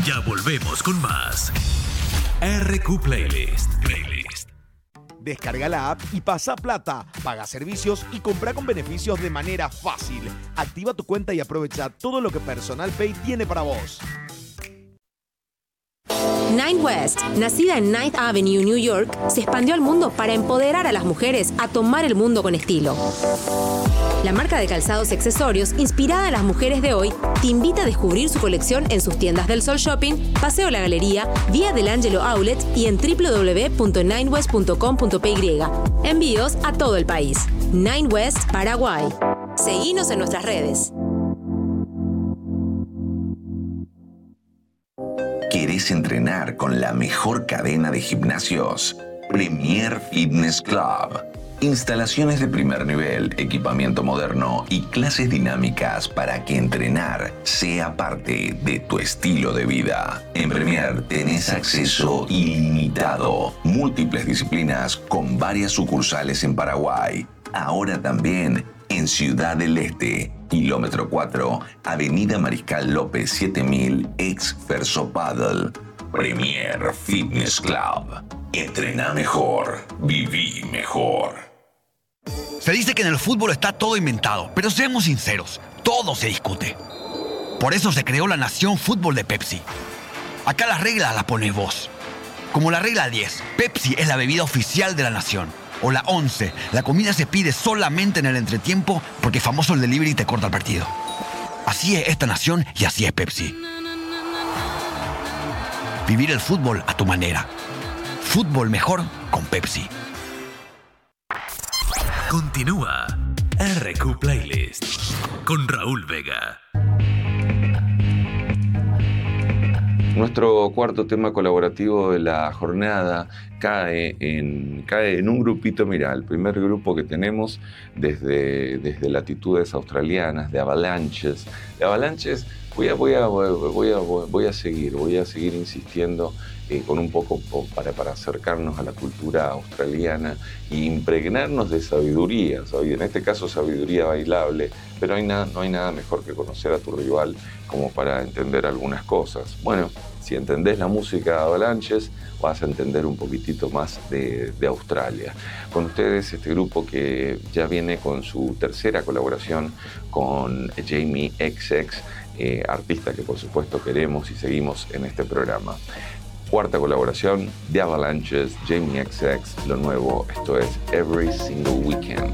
Ya volvemos con más RQ Playlist. Descarga la app y pasa plata, paga servicios y compra con beneficios de manera fácil. Activa tu cuenta y aprovecha todo lo que Personal Pay tiene para vos. Nine West, nacida en Ninth Avenue, New York, se expandió al mundo para empoderar a las mujeres a tomar el mundo con estilo. La marca de calzados y accesorios, inspirada en las mujeres de hoy, te invita a descubrir su colección en sus tiendas del Sol Shopping, Paseo La Galería, Vía del Ángelo Outlet y en www.ninewest.com.py. Envíos a todo el país. Nine West, Paraguay. Seguinos en nuestras redes. ¿Querés entrenar con la mejor cadena de gimnasios? Premier Fitness Club. Instalaciones de primer nivel, equipamiento moderno y clases dinámicas para que entrenar sea parte de tu estilo de vida. En Premier tenés acceso ilimitado, múltiples disciplinas con varias sucursales en Paraguay. Ahora también en Ciudad del Este, kilómetro 4, Avenida Mariscal López 7000, ex Verso Paddle. Premier Fitness Club. Entrená mejor, viví mejor. Se dice que en el fútbol está todo inventado, pero seamos sinceros, todo se discute. Por eso se creó la Nación Fútbol de Pepsi. Acá las reglas las pones vos. Como la regla 10, Pepsi es la bebida oficial de la nación. O la 11, la comida se pide solamente en el entretiempo porque famoso el delivery te corta el partido. Así es esta nación y así es Pepsi. Vivir el fútbol a tu manera. Fútbol mejor con Pepsi. Continúa RQ Playlist con Raúl Vega. Nuestro cuarto tema colaborativo de la jornada cae en un grupito. Mira, el primer grupo que tenemos desde latitudes australianas, de Avalanches. De Avalanches voy a seguir insistiendo con un poco para acercarnos a la cultura australiana e impregnarnos de sabiduría, en este caso sabiduría bailable, pero no hay nada mejor que conocer a tu rival como para entender algunas cosas. Bueno, si entendés la música de Avalanches, vas a entender un poquitito más de Australia. Con ustedes este grupo que ya viene con su tercera colaboración con Jamie XX, artista que por supuesto queremos y seguimos en este programa. Cuarta colaboración de Avalanches, Jamie XX, lo nuevo, esto es Every Single Weekend.